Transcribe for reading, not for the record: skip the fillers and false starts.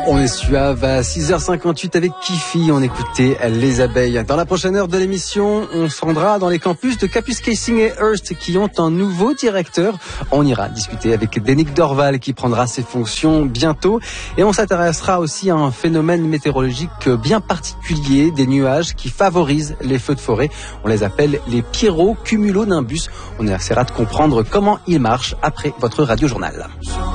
On est suave à 6h58 avec Kifi, on écoutait les abeilles. Dans la prochaine heure de l'émission, on se rendra dans les campus de Capus Casing et Hearst qui ont un nouveau directeur. On ira discuter avec Dénick Dorval qui prendra ses fonctions bientôt. Et on s'intéressera aussi à un phénomène météorologique bien particulier, des nuages qui favorisent les feux de forêt. On les appelle les pyrocumulonimbus. On essaiera de comprendre comment ils marchent après votre radio-journal.